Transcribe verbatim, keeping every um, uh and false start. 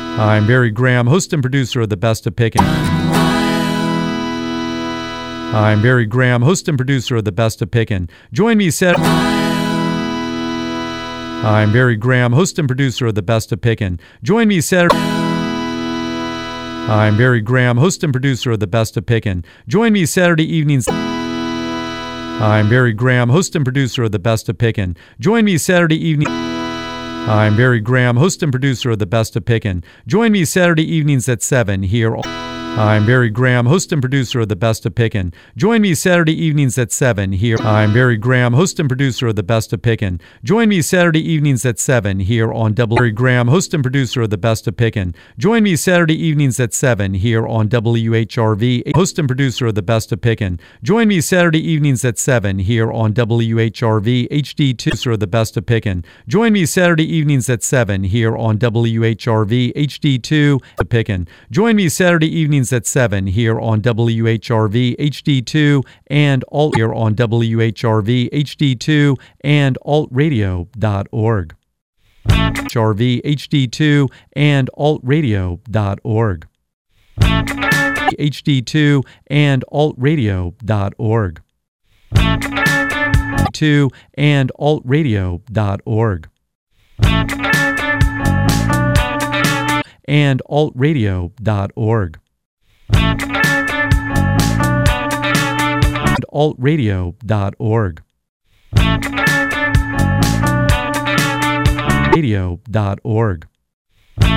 I'm Barry Graham, host and producer of the Best of Pickin'. I'm Barry Graham, host and producer of the Best of Pickin'. Join me Saturday. I'm Barry Graham, host and producer of the Best of Pickin'. Join me Saturday. I'm Barry Graham, host and producer of the Best of Pickin'. Join me Saturday evenings. I'm Barry Graham, host and producer of the Best of Pickin'. Join me Saturday evening. I'm Barry Graham, host and producer of the Best of Pickin'. Join me Saturday evenings at seven here. I'm Barry Graham, host and producer of the Best of Pickin'. Join me Saturday evenings at seven here. I'm Barry Graham, host and producer of the Best of Pickin'. Join me Saturday evenings at seven here on W. Barry Graham, host and producer of the Best of Pickin'. Join me Saturday evenings at seven here on W H R V, host and producer of the Best of Pickin'. Join me Saturday evenings at seven here on W H R V H D two, producer of the Best of Pickin'. Join me Saturday evenings at seven here on W H R V H D two, Pickin'. Join me Saturday evenings at seven here on W H R V H D two and alt here on W H R V H D two and alt radio dot org. H R V H D two and alt radio dot org. H D two and alt radio dot org. two and alt radio dot org. and alt radio dot org. and alt radio dot org. radio dot org.